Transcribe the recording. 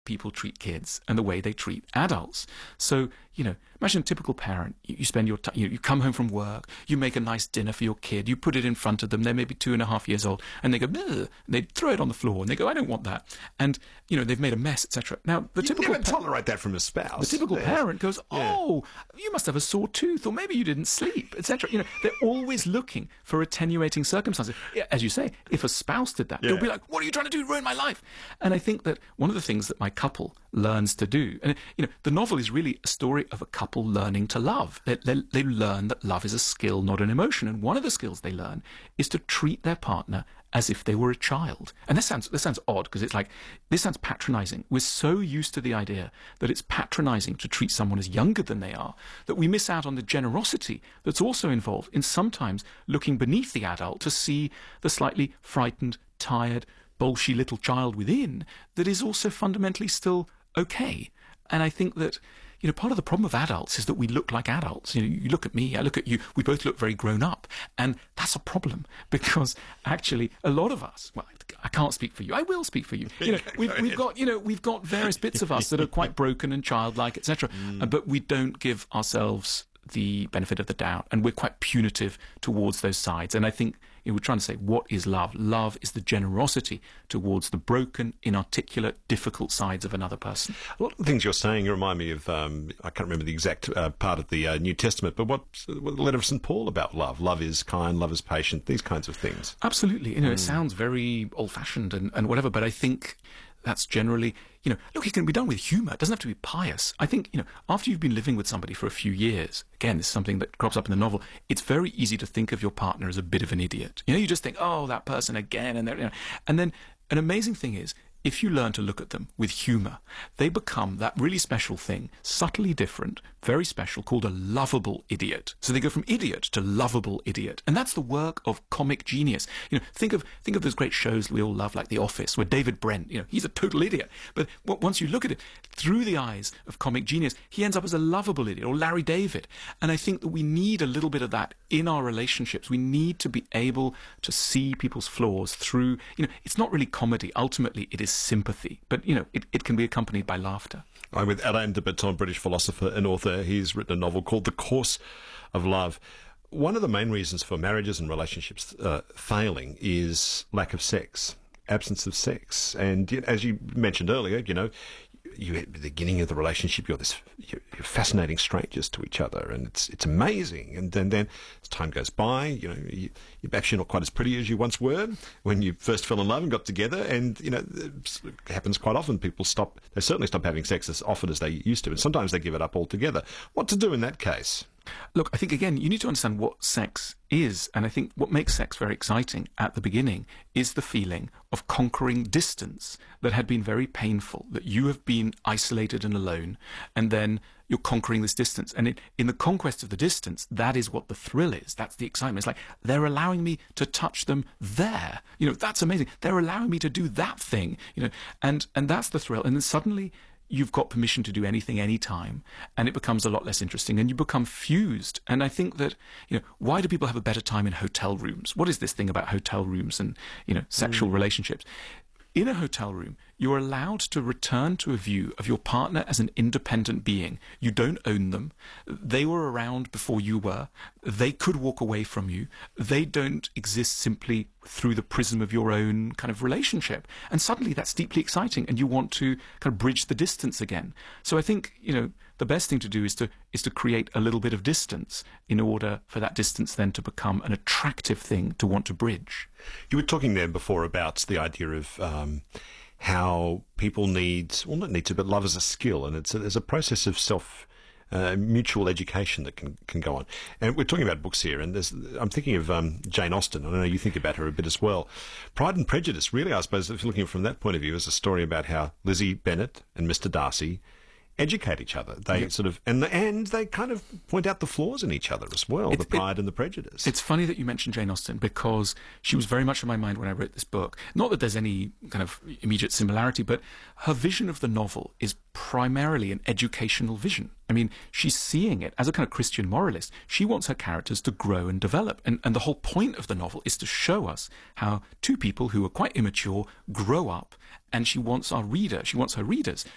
people treat kids and the way they treat adults. So, imagine a typical parent. You spend your time, you come home from work, you make a nice dinner for your kid, you put it in front of them, they're maybe 2.5 years old, and they go, "Ugh," and they throw it on the floor, and they go, "I don't want that." And, they've made a mess, etc. Now, the typical never tolerate that from a spouse. The typical parent goes, "Oh, you must have a sore tooth, or maybe you didn't sleep," etc. They're always looking for attenuating circumstances. As you say, if a spouse did that, they'll be like, "What are you trying to do? Ruin my life?" And I think that one of the things that my couple learns to do, and the novel is really a story of a couple learning to love. They learn that love is a skill, not an emotion. And one of the skills they learn is to treat their partner as if they were a child. And this sounds odd, because it's like, this sounds patronizing. We're so used to the idea that it's patronizing to treat someone as younger than they are, that we miss out on the generosity that's also involved in sometimes looking beneath the adult to see the slightly frightened, tired, bolshy little child within that is also fundamentally still okay. And I think that part of the problem of adults is that we look like adults. You look at me, I look at you, we both look very grown up. And that's a problem, because actually a lot of us, well, I can't speak for you, I will speak for you. We've got various bits of us that are quite broken and childlike, etc. But we don't give ourselves the benefit of the doubt, and we're quite punitive towards those sides. And I think we're trying to say, what is love? Love is the generosity towards the broken, inarticulate, difficult sides of another person. A lot of the things you're saying remind me of, I can't remember the exact part of the New Testament, but what the letter of St. Paul about love? Love is kind, love is patient, these kinds of things. Absolutely. It sounds very old-fashioned and whatever, but I think that's generally, look, it can be done with humour. It doesn't have to be pious. I think, after you've been living with somebody for a few years, again, this is something that crops up in the novel, it's very easy to think of your partner as a bit of an idiot. You just think, oh, that person again, and then an amazing thing is, if you learn to look at them with humour, they become that really special thing, subtly different, very special, called a lovable idiot. So they go from idiot to lovable idiot. And that's the work of comic genius. Think of those great shows we all love, like The Office, where David Brent, he's a total idiot. But once you look at it through the eyes of comic genius, he ends up as a lovable idiot, or Larry David. And I think that we need a little bit of that in our relationships. We need to be able to see people's flaws through, it's not really comedy. Ultimately, it is sympathy, but it can be accompanied by laughter. I'm with Alain de Botton, British philosopher and author. He's written a novel called The Course of Love. One of the main reasons for marriages and relationships failing is lack of sex, absence of sex. And as you mentioned earlier, you at the beginning of the relationship, you're fascinating strangers to each other, and it's amazing. And then as time goes by, you're actually not quite as pretty as you once were when you first fell in love and got together. And it happens quite often. People certainly stop having sex as often as they used to, and sometimes they give it up altogether. What to do in that case? Look, I think, again, you need to understand what sex is. And I think what makes sex very exciting at the beginning is the feeling of conquering distance that had been very painful, that you have been isolated and alone, and then you're conquering this distance. And in the conquest of the distance, that is what the thrill is. That's the excitement. It's like, they're allowing me to touch them there. That's amazing. They're allowing me to do that thing, and that's the thrill. And then suddenly you've got permission to do anything, anytime, and it becomes a lot less interesting, and you become fused. And I think that, why do people have a better time in hotel rooms? What is this thing about hotel rooms and, sexual relationships? In a hotel room, you're allowed to return to a view of your partner as an independent being. You don't own them. They were around before you were. They could walk away from you. They don't exist simply through the prism of your own kind of relationship. And suddenly that's deeply exciting, and you want to kind of bridge the distance again. So I think, the best thing to do is to create a little bit of distance in order for that distance then to become an attractive thing to want to bridge. You were talking there before about the idea of how people but love is a skill, and there's a process of mutual education that can go on. And we're talking about books here, and I'm thinking of Jane Austen. I know you think about her a bit as well. Pride and Prejudice, really, I suppose, if you're looking from that point of view, is a story about how Lizzie Bennet and Mr. Darcy educate each other. They and they kind of point out the flaws in each other as well, the pride and the prejudice. It's funny that you mentioned Jane Austen, because she was very much on my mind when I wrote this book. Not that there's any kind of immediate similarity, but her vision of the novel is primarily an educational vision. I mean, she's seeing it as a kind of Christian moralist. She wants her characters to grow and develop. And the whole point of the novel is to show us how two people who are quite immature grow up. And she wants her readers